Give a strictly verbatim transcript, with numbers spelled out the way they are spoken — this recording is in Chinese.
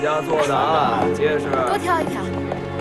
家做的啊，结实。 多挑一挑。